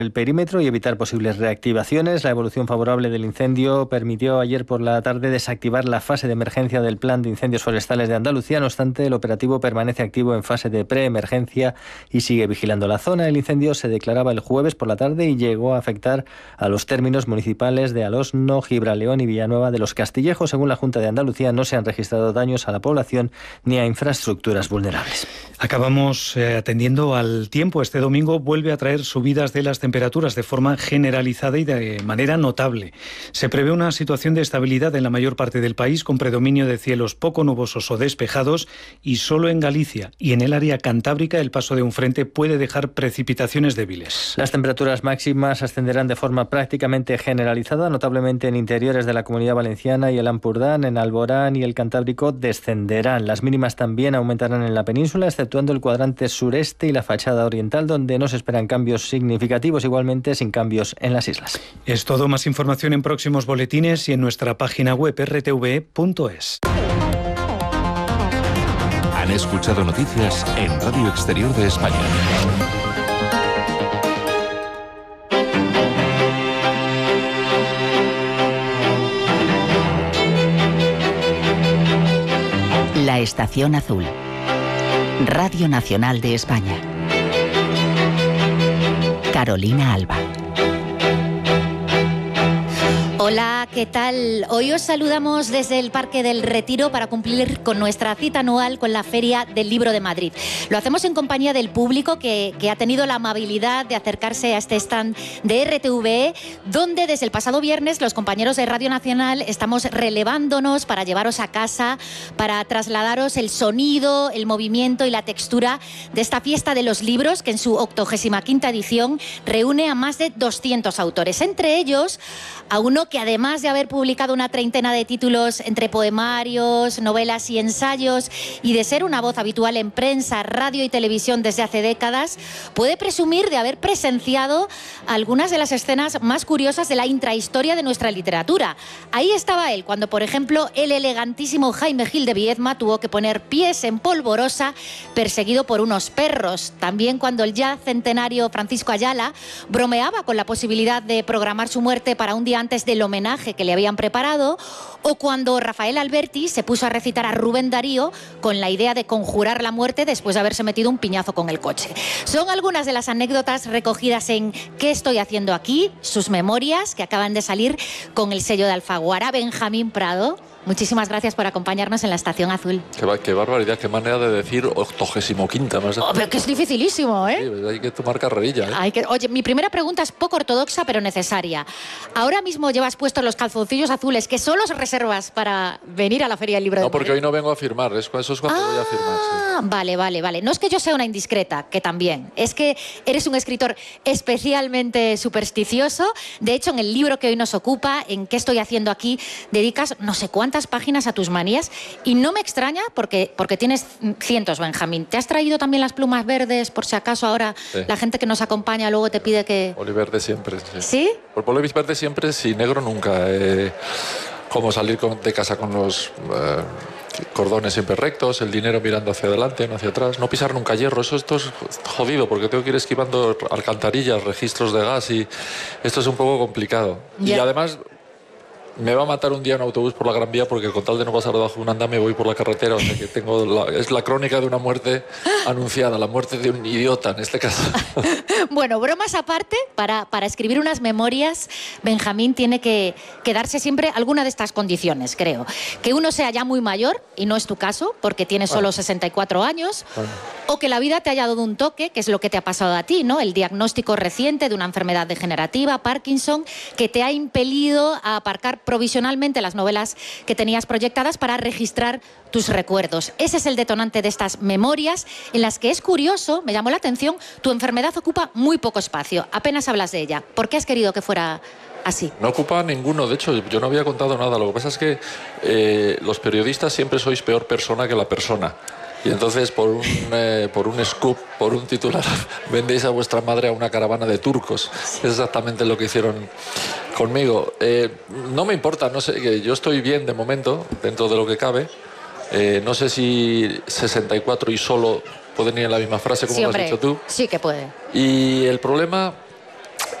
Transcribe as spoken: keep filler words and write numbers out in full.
el perímetro y evitar posibles reactivaciones. La evolución favorable del incendio permitió ayer por la tarde desactivar la fase de emergencia del Plan de Incendios Forestales de Andalucía. No obstante, el operativo permanece activo en fase de preemergencia y sigue vigilando la zona. El incendio se declaraba el jueves por la tarde y llegó a afectar a los términos municipales de Alosno, Gibraleón y Villanueva de los Castillejos. Según la Junta de Andalucía, no se han registrado daños a la población ni a infraestructuras vulnerables. Acabamos eh, atendiendo al tiempo. Este domingo vuelve a traer subidas de las temperaturas de forma generalizada y de manera notable. Se prevé una situación de estabilidad en la mayor parte del país, con predominio de cielos poco nubosos o despejados, y solo en Galicia y en el área cantábrica el paso de un frente puede dejar precipitaciones débiles. Las temperaturas máximas ascenderán de forma prácticamente generalizada, notablemente en interiores de la Comunidad Valenciana y el Ampurdán. En Alborán y el Cantábrico descenderán. Las mínimas también aumentarán en la península, exceptuando el cuadrante sureste y la fachada oriental, donde no se esperan cambios significativos, igualmente sin cambios en las islas. Es todo. Más información en próximos boletines y en nuestra página web erre te ve punto es. Han escuchado noticias en Radio Exterior de España. La Estación Azul. Radio Nacional de España. Carolina Alba. Hola, ¿qué tal? Hoy os saludamos desde el Parque del Retiro para cumplir con nuestra cita anual con la Feria del Libro de Madrid. Lo hacemos en compañía del público que, que ha tenido la amabilidad de acercarse a este stand de erre te ve, donde desde el pasado viernes los compañeros de Radio Nacional estamos relevándonos para llevaros a casa, para trasladaros el sonido, el movimiento y la textura de esta fiesta de los libros que en su octogésima quinta edición reúne a más de doscientos autores, entre ellos a uno que además de haber publicado una treintena de títulos entre poemarios, novelas y ensayos, y de ser una voz habitual en prensa, radio y televisión desde hace décadas, puede presumir de haber presenciado algunas de las escenas más curiosas de la intrahistoria de nuestra literatura. Ahí estaba él, cuando, por ejemplo, el elegantísimo Jaime Gil de Viedma tuvo que poner pies en polvorosa, perseguido por unos perros. También cuando el ya centenario Francisco Ayala bromeaba con la posibilidad de programar su muerte para un día antes del homenaje que le habían preparado, o cuando Rafael Alberti se puso a recitar a Rubén Darío con la idea de conjurar la muerte después de haberse metido un piñazo con el coche. Son algunas de las anécdotas recogidas en ¿Qué estoy haciendo aquí?, sus memorias, que acaban de salir con el sello de Alfaguara. Benjamín Prado, muchísimas gracias por acompañarnos en la Estación Azul. Qué, qué barbaridad, qué manera de decir octogésimo quinta. Más de... Oh, pero que es dificilísimo, ¿eh? Sí, hay que tomar carrerilla, ¿eh? Hay que... Oye, mi primera pregunta es poco ortodoxa, pero necesaria. Ahora mismo llevas puestos los calzoncillos azules que solo los reservas para venir a la Feria del Libro de No, porque Madrid. hoy no vengo a firmar, eso es cuando ah, voy a firmar. Sí. Vale, vale, vale. No es que yo sea una indiscreta, que también. Es que eres un escritor especialmente supersticioso. De hecho, en el libro que hoy nos ocupa, en ¿Qué estoy haciendo aquí?, dedicas no sé cuántas páginas a tus manías, y no me extraña porque, porque tienes cientos, Benjamín. ¿Te has traído también las plumas verdes por si acaso ahora sí. La gente que nos acompaña luego te pide que... Oliverde siempre. Sí. ¿Sí? Por Olivis verde siempre, sí, negro nunca. Eh, como salir con, de casa con los eh, cordones siempre rectos, el dinero mirando hacia adelante, no hacia atrás. No pisar nunca hierro. Eso esto es jodido porque tengo que ir esquivando alcantarillas, registros de gas, y esto es un poco complicado. Yeah. Y además... me va a matar un día un autobús por la Gran Vía porque con tal de no pasar debajo de un andamio voy por la carretera, o sea que tengo la, es la crónica de una muerte anunciada, la muerte de un idiota en este caso. Bueno, bromas aparte, para, para escribir unas memorias, Benjamín tiene que, que darse siempre alguna de estas condiciones, creo. Que uno sea ya muy mayor, y no es tu caso, porque tienes solo bueno. sesenta y cuatro años, bueno. O que la vida te haya dado un toque, que es lo que te ha pasado a ti, ¿no? El diagnóstico reciente de una enfermedad degenerativa, Parkinson, que te ha impelido a aparcar provisionalmente las novelas que tenías proyectadas para registrar tus recuerdos. Ese es el detonante de estas memorias, en las que es curioso, me llamó la atención, tu enfermedad ocupa muy poco espacio, apenas hablas de ella. ¿Por qué has querido que fuera así? No ocupa ninguno, de hecho yo no había contado nada, lo que pasa es que eh, los periodistas siempre sois peor persona que la persona. Y entonces por un, eh, por un scoop, por un titular, vendéis a vuestra madre a una caravana de turcos. Es exactamente lo que hicieron conmigo. Eh, no me importa, no sé, que yo estoy bien de momento, dentro de lo que cabe. Eh, no sé si sesenta y cuatro y solo pueden ir en la misma frase como sí, lo hombre, has dicho tú. Sí que puede. Y el problema